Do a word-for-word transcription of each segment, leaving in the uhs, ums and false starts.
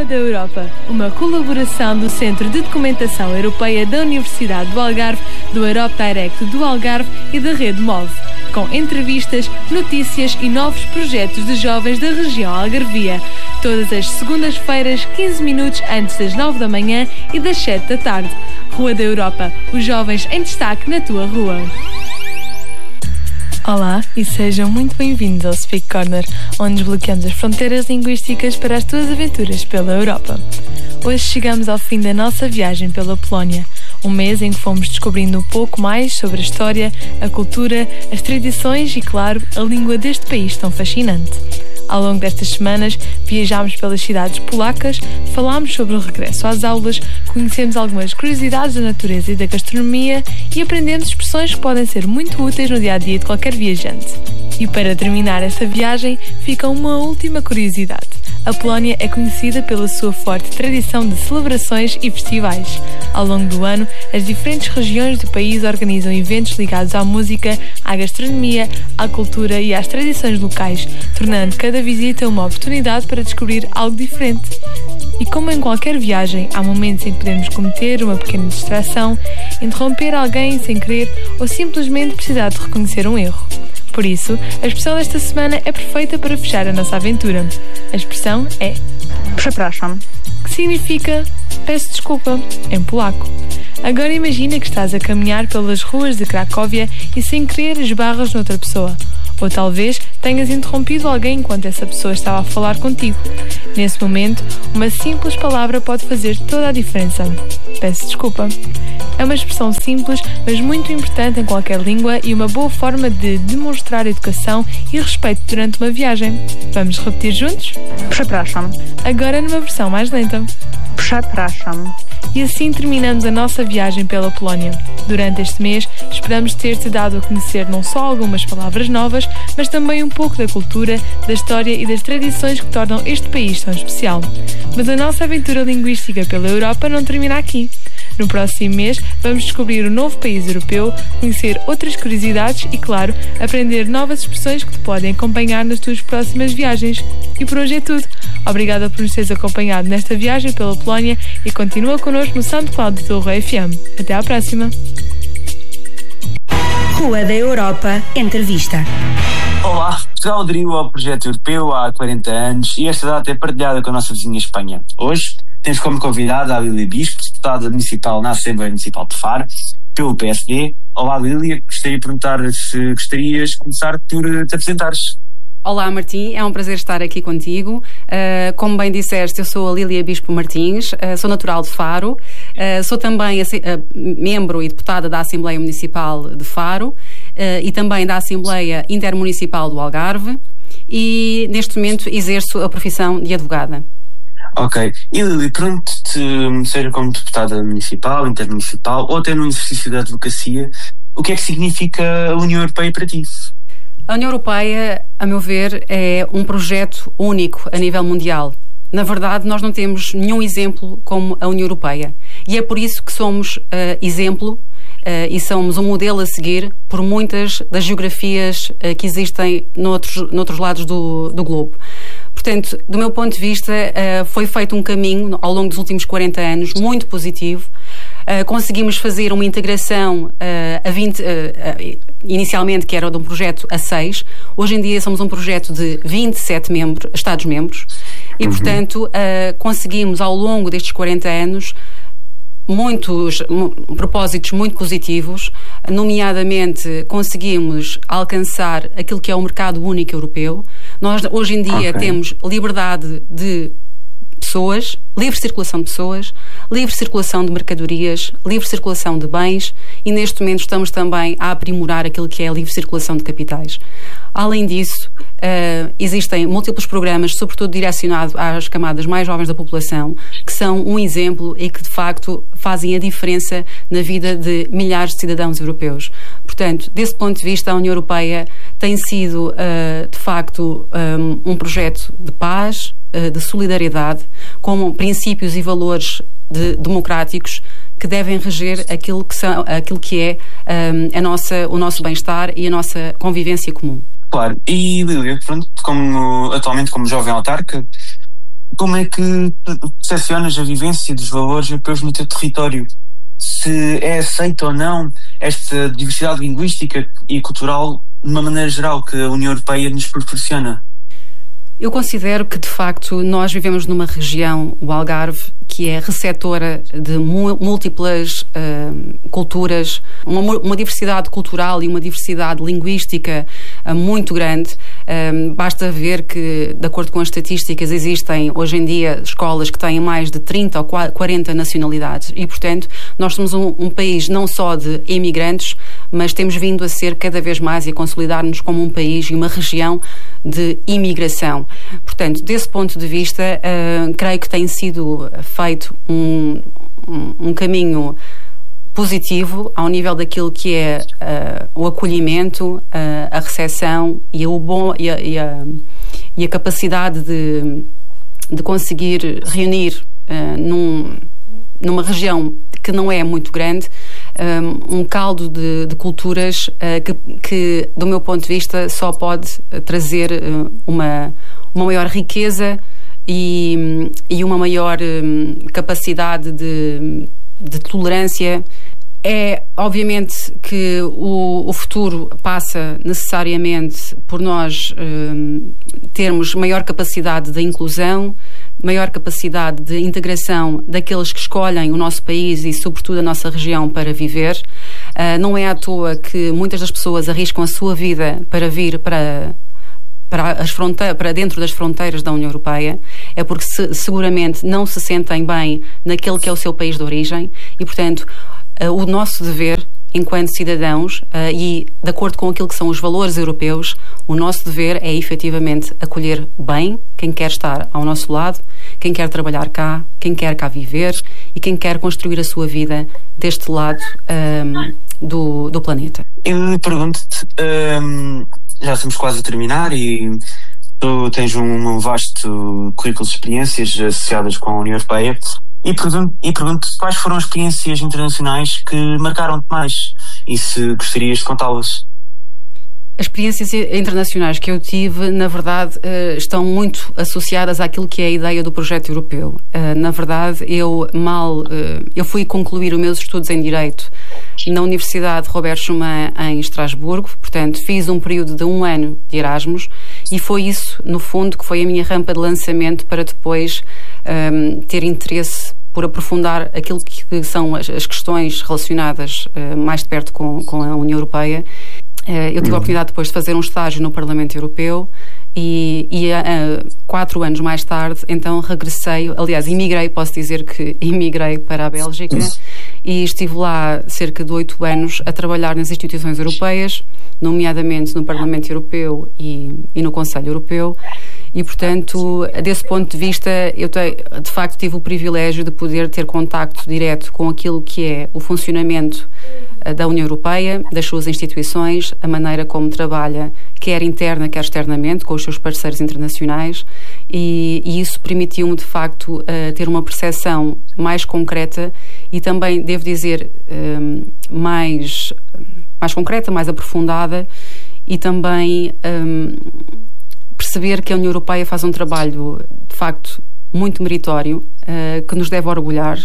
da Europa, uma colaboração do Centro de Documentação Europeia da Universidade do Algarve, do Europe Direct do Algarve e da Rede Move, com entrevistas, notícias e novos projetos de jovens da região algarvia, todas as segundas-feiras, quinze minutos antes das nove da manhã e das sete da tarde. Rua da Europa, os jovens em destaque na tua rua. Olá e sejam muito bem-vindos ao Speak Corner, onde desbloqueamos as fronteiras linguísticas para as tuas aventuras pela Europa. Hoje chegamos ao fim da nossa viagem pela Polónia, um mês em que fomos descobrindo um pouco mais sobre a história, a cultura, as tradições e, claro, a língua deste país tão fascinante. Ao longo destas semanas, viajámos pelas cidades polacas, falámos sobre o regresso às aulas, conhecemos algumas curiosidades da natureza e da gastronomia e aprendemos expressões que podem ser muito úteis no dia-a-dia de qualquer viajante. E para terminar esta viagem, fica uma última curiosidade. A Polónia é conhecida pela sua forte tradição de celebrações e festivais. Ao longo do ano, as diferentes regiões do país organizam eventos ligados à música, à gastronomia, à cultura e às tradições locais, tornando cada visita uma oportunidade para descobrir algo diferente. E como em qualquer viagem, há momentos em que podemos cometer uma pequena distração, interromper alguém sem querer ou simplesmente precisar de reconhecer um erro. Por isso, a expressão desta semana é perfeita para fechar a nossa aventura. A expressão é Przepraszam, que significa peço desculpa, em polaco. Agora imagina que estás a caminhar pelas ruas de Cracóvia e sem querer esbarras noutra pessoa. Ou talvez tenhas interrompido alguém enquanto essa pessoa estava a falar contigo. Nesse momento, uma simples palavra pode fazer toda a diferença. Peço desculpa. É uma expressão simples, mas muito importante em qualquer língua e uma boa forma de demonstrar educação e respeito durante uma viagem. Vamos repetir juntos? Przepraszam. Agora numa versão mais lenta. Przepraszam. E assim terminamos a nossa viagem pela Polónia. Durante este mês, esperamos ter-te dado a conhecer não só algumas palavras novas, mas também um pouco da cultura, da história e das tradições que tornam este país tão especial. Mas a nossa aventura linguística pela Europa não termina aqui. No próximo mês, vamos descobrir um novo país europeu, conhecer outras curiosidades e, claro, aprender novas expressões que te podem acompanhar nas tuas próximas viagens. E por hoje é tudo. Obrigada por nos teres acompanhado nesta viagem pela Polónia e continua connosco no SoundCloud do Torre F M. Até à próxima. Rua da Europa Entrevista. Olá, Portugal aderiu ao projeto europeu há quarenta anos e esta data é partilhada com a nossa vizinha Espanha. Hoje temos como convidada a Lília Bispo, deputada municipal na Assembleia Municipal de Faro, pelo P S D. Olá Lília, gostaria de perguntar se gostarias de começar por te apresentares. Olá Martim, é um prazer estar aqui contigo. Uh, como bem disseste, eu sou a Lília Bispo Martins, uh, sou natural de Faro, uh, sou também uh, membro e deputada da Assembleia Municipal de Faro uh, e também da Assembleia Intermunicipal do Algarve e neste momento exerço a profissão de advogada. Ok. E Lília, pergunto-te, seja como deputada municipal, intermunicipal ou até no exercício da advocacia, o que é que significa a União Europeia para ti? A União Europeia, a meu ver, é um projeto único a nível mundial. Na verdade, nós não temos nenhum exemplo como a União Europeia. E é por isso que somos uh, exemplo uh, e somos um modelo a seguir por muitas das geografias uh, que existem noutros, noutros lados do, do globo. Portanto, do meu ponto de vista, uh, foi feito um caminho ao longo dos últimos quarenta anos muito positivo. Uh, conseguimos fazer uma integração uh, a vinte, uh, uh, inicialmente que era de um projeto a seis, hoje em dia somos um projeto de vinte e sete membros, Estados-membros e, uhum. portanto, uh, conseguimos ao longo destes quarenta anos muitos m- propósitos muito positivos, nomeadamente conseguimos alcançar aquilo que é o mercado único europeu. Nós hoje em dia okay. temos liberdade de pessoas, livre circulação de pessoas, livre circulação de mercadorias, livre circulação de bens e neste momento estamos também a aprimorar aquilo que é a livre circulação de capitais. Além disso, uh, existem múltiplos programas, sobretudo direcionados às camadas mais jovens da população, que são um exemplo e que de facto fazem a diferença na vida de milhares de cidadãos europeus. Portanto, desse ponto de vista, a União Europeia tem sido uh, de facto um, um projeto de paz, de solidariedade, com princípios e valores de, democráticos que devem reger aquilo que, são, aquilo que é um, a nossa, o nosso bem-estar e a nossa convivência comum. Claro. E Lília, pronto, como, atualmente como jovem autarca, como é que percepcionas a vivência dos valores europeus no teu território? Se é aceita ou não esta diversidade linguística e cultural de uma maneira geral que a União Europeia nos proporciona? Eu considero que, de facto, nós vivemos numa região, o Algarve, que é receptora de múltiplas uh, culturas, uma, uma diversidade cultural e uma diversidade linguística uh, muito grande. Um, basta ver que, de acordo com as estatísticas, existem hoje em dia escolas que têm mais de trinta ou quarenta nacionalidades e, portanto, nós somos um, um país não só de imigrantes, mas temos vindo a ser cada vez mais e a consolidar-nos como um país e uma região de imigração. Portanto, desse ponto de vista, uh, creio que tem sido feito um, um, um caminho positivo ao nível daquilo que é uh, o acolhimento, uh, a recepção e, o bom, e, a, e, a, e a capacidade de, de conseguir reunir uh, num, numa região que não é muito grande, um, um caldo de, de culturas uh, que, que, do meu ponto de vista, só pode trazer uh, uma, uma maior riqueza e, e uma maior um, capacidade de, de tolerância. É, obviamente, que o, o futuro passa necessariamente por nós um, termos maior capacidade de inclusão, maior capacidade de integração daqueles que escolhem o nosso país e, sobretudo, a nossa região para viver. Uh, não é à toa que muitas das pessoas arriscam a sua vida para vir para... Para, as fronte- para dentro das fronteiras da União Europeia, é porque se, seguramente não se sentem bem naquele que é o seu país de origem e, portanto, uh, o nosso dever enquanto cidadãos uh, e de acordo com aquilo que são os valores europeus, o nosso dever é efetivamente acolher bem quem quer estar ao nosso lado, quem quer trabalhar cá, quem quer cá viver e quem quer construir a sua vida deste lado um, do, do planeta. Eu pergunto-te, um, já estamos quase a terminar e tu tens um vasto currículo de experiências associadas com a União Europeia e pergunto, e pergunto quais foram as experiências internacionais que marcaram-te mais e se gostarias de contá-las. As experiências internacionais que eu tive, na verdade, estão muito associadas àquilo que é a ideia do projeto europeu. Na verdade, eu mal, eu fui concluir os meus estudos em Direito na Universidade Robert Schuman em Estrasburgo, portanto, fiz um período de um ano de Erasmus e foi isso, no fundo, que foi a minha rampa de lançamento para depois um, ter interesse por aprofundar aquilo que são as, as questões relacionadas uh, mais de perto com, com a União Europeia. Uh, eu tive a oportunidade depois de fazer um estágio no Parlamento Europeu e, e uh, quatro anos mais tarde, então regressei, aliás, imigrei, posso dizer que imigrei para a Bélgica e estive lá cerca de oito anos a trabalhar nas instituições europeias, nomeadamente no Parlamento Europeu e, e no Conselho Europeu. E, portanto, desse ponto de vista, eu te, de facto tive o privilégio de poder ter contacto direto com aquilo que é o funcionamento da União Europeia, das suas instituições, a maneira como trabalha, quer interna, quer externamente, com os seus parceiros internacionais, e, e isso permitiu-me, de facto, uh, ter uma percepção mais concreta e também, devo dizer, um, mais, mais concreta, mais aprofundada e também um, perceber que a União Europeia faz um trabalho, de facto, muito meritório, uh, que nos deve orgulhar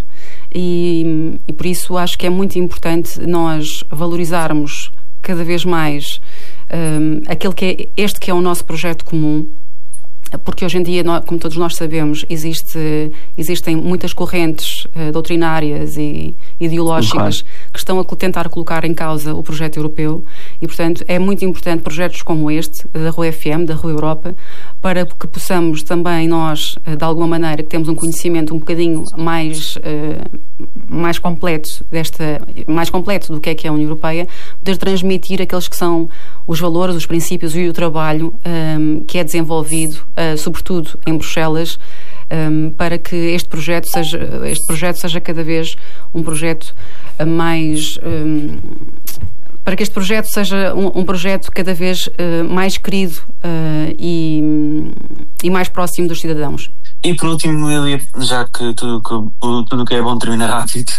e, e por isso acho que é muito importante nós valorizarmos cada vez mais um, aquele que é, este que é o nosso projeto comum, porque hoje em dia, como todos nós sabemos, existe, existem muitas correntes uh, doutrinárias e ideológicas claro. que estão a tentar colocar em causa o projeto europeu e, portanto, é muito importante projetos como este, da R U F M, da R U Europa, para que possamos também nós, uh, de alguma maneira, que temos um conhecimento um bocadinho mais, uh, mais completo desta, mais completo do que é que é a União Europeia, poder transmitir aqueles que são os valores, os princípios e o trabalho um, que é desenvolvido Uh, sobretudo em Bruxelas, um, para que este projeto seja, este projeto seja cada vez um projeto uh, mais... Um, para que este projeto seja um, um projeto cada vez uh, mais querido uh, e, e mais próximo dos cidadãos. E por último, Lília, já que tudo que, tudo que é bom termina rápido,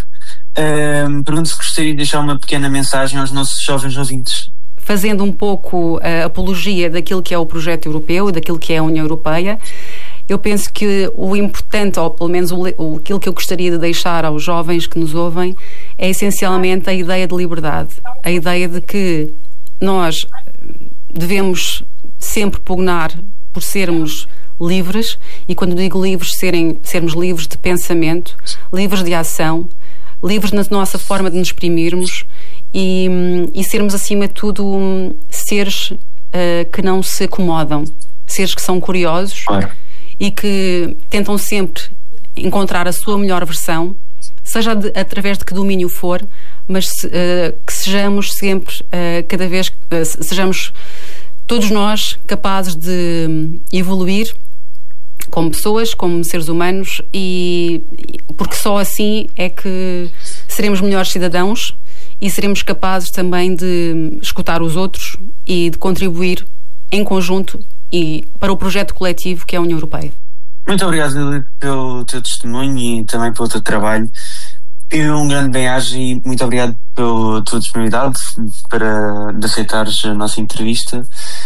uh, pergunto se gostaria de deixar uma pequena mensagem aos nossos jovens ouvintes. Fazendo um pouco a apologia daquilo que é o projeto europeu e daquilo que é a União Europeia eu penso que o importante, ou pelo menos o, o, aquilo que eu gostaria de deixar aos jovens que nos ouvem, é essencialmente a ideia de liberdade. A ideia de que nós devemos sempre pugnar por sermos livres, e quando digo livres, serem, sermos livres de pensamento, livres de ação, livres na nossa forma de nos exprimirmos e, e sermos, acima de tudo, seres uh, que não se acomodam, seres que são curiosos e que tentam sempre encontrar a sua melhor versão, seja de, através de que domínio for, mas uh, que sejamos sempre, uh, cada vez, uh, sejamos todos nós capazes de evoluir como pessoas, como seres humanos, e porque só assim é que seremos melhores cidadãos e seremos capazes também de escutar os outros e de contribuir em conjunto e para o projeto coletivo que é a União Europeia. Muito obrigado, Lili, pelo teu testemunho e também pelo teu trabalho. E um grande bem-aja e muito obrigado pela tua disponibilidade para de aceitares a nossa entrevista.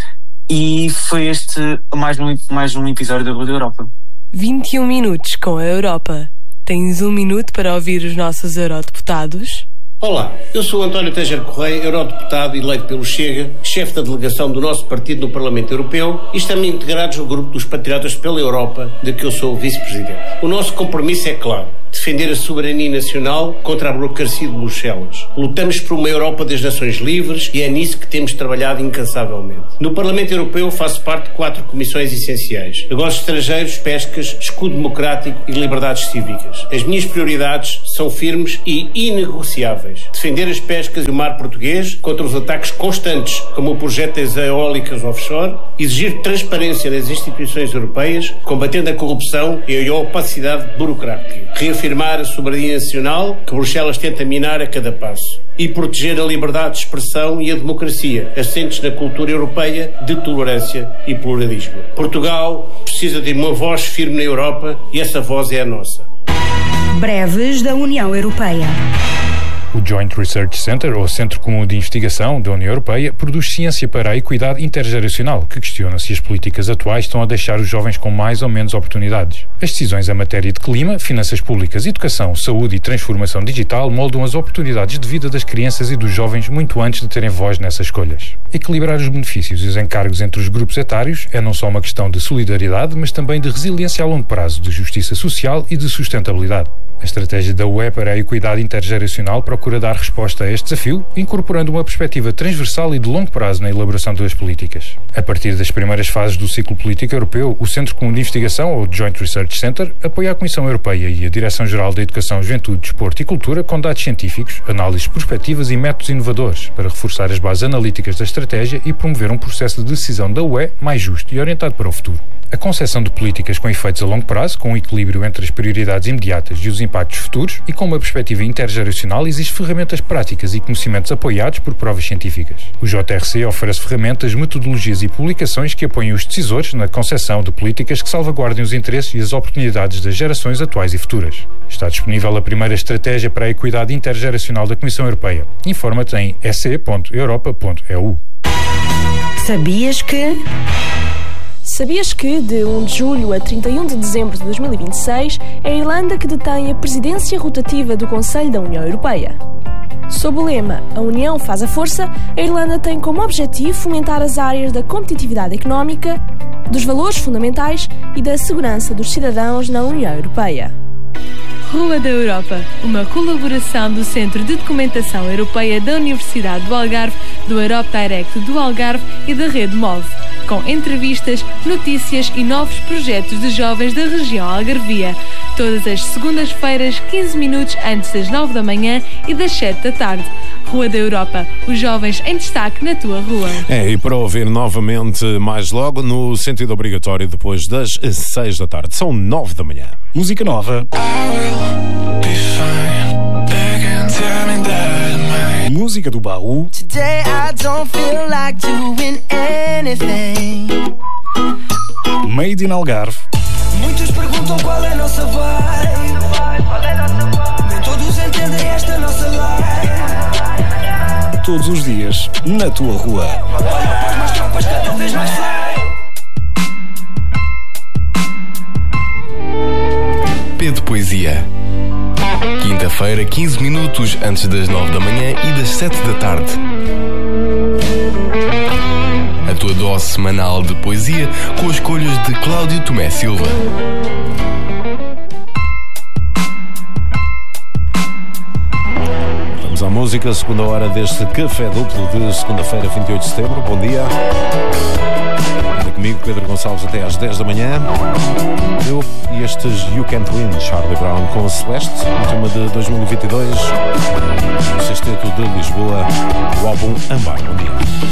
E foi este mais um, mais um episódio da Rua da Europa. vinte e um minutos com a Europa. Tens um minuto para ouvir os nossos eurodeputados? Olá, eu sou António Teixeira Correia, eurodeputado eleito pelo Chega, chefe da delegação do nosso partido no Parlamento Europeu, e estamos integrados no grupo dos Patriotas pela Europa, de que eu sou o vice-presidente. O nosso compromisso é claro: defender a soberania nacional contra a burocracia de Bruxelas. Lutamos por uma Europa das nações livres e é nisso que temos trabalhado incansavelmente. No Parlamento Europeu faço parte de quatro comissões essenciais: negócios estrangeiros, pescas, escudo democrático e liberdades cívicas. As minhas prioridades são firmes e inegociáveis: defender as pescas e o mar português contra os ataques constantes, como o projeto das eólicas offshore, exigir transparência nas instituições europeias, combatendo a corrupção e a opacidade burocrática, reafirmar a soberania nacional que Bruxelas tenta minar a cada passo e proteger a liberdade de expressão e a democracia, assentes na cultura europeia de tolerância e pluralismo. Portugal precisa de uma voz firme na Europa e essa voz é a nossa. Breves da União Europeia. O Joint Research Center, ou Centro Comum de Investigação da União Europeia, produz ciência para a equidade intergeracional, que questiona se as políticas atuais estão a deixar os jovens com mais ou menos oportunidades. As decisões em matéria de clima, finanças públicas, educação, saúde e transformação digital moldam as oportunidades de vida das crianças e dos jovens muito antes de terem voz nessas escolhas. Equilibrar os benefícios e os encargos entre os grupos etários é não só uma questão de solidariedade, mas também de resiliência a longo prazo, de justiça social e de sustentabilidade. A estratégia da U E para a equidade intergeracional procura dar resposta a este desafio, incorporando uma perspectiva transversal e de longo prazo na elaboração das políticas. A partir das primeiras fases do ciclo político europeu, o Centro Comum de Investigação, ou Joint Research Center, apoia a Comissão Europeia e a Direção-Geral da Educação, Juventude, Desporto e Cultura com dados científicos, análises prospectivas e métodos inovadores para reforçar as bases analíticas da estratégia e promover um processo de decisão da U E mais justo e orientado para o futuro. A concepção de políticas com efeitos a longo prazo, com um equilíbrio entre as prioridades imediatas e os impactos futuros e com uma perspectiva intergeracional, exige ferramentas práticas e conhecimentos apoiados por provas científicas. O J R C oferece ferramentas, metodologias e publicações que apoiam os decisores na concepção de políticas que salvaguardem os interesses e as oportunidades das gerações atuais e futuras. Está disponível a primeira estratégia para a equidade intergeracional da Comissão Europeia. Informa-te em e c ponto europa ponto e u. Sabias que... Sabias que, de primeiro de julho a trinta e um de dezembro de dois mil e vinte e seis, é a Irlanda que detém a presidência rotativa do Conselho da União Europeia? Sob o lema "A União faz a força", a Irlanda tem como objetivo fomentar as áreas da competitividade económica, dos valores fundamentais e da segurança dos cidadãos na União Europeia. Rua da Europa, uma colaboração do Centro de Documentação Europeia da Universidade do Algarve, do Europe Direct do Algarve e da Rede Move, com entrevistas, notícias e novos projetos de jovens da região algarvia, todas as segundas-feiras, quinze minutos antes das nove da manhã e das sete da tarde. Rua da Europa, os jovens em destaque na tua rua. É, e para ouvir novamente mais logo, no sentido obrigatório, depois das seis da tarde. São nove da manhã. Música nova. Música do baú. Today I don't feel like doing anything. Made in Algarve. Muitos perguntam qual é a nossa vibe. Nem todos entendem esta nossa life. Todos os dias, na tua rua. Olha para as tropas cada vez mais fly. poesia. Quinta-feira, quinze minutos antes das nove da manhã e das sete da tarde. A tua dose semanal de poesia com escolhas de Cláudio Tomé Silva. Vamos à música, segunda hora deste Café Duplo de segunda-feira, vinte e oito de setembro. Bom dia. Anda comigo, Pedro Gonçalves, até às dez da manhã. Eu e estes You Can't Win, Charlie Brown com Celeste, um tema de dois mil e vinte e dois, o Sexteto de Lisboa, o álbum Ambar. Bom dia.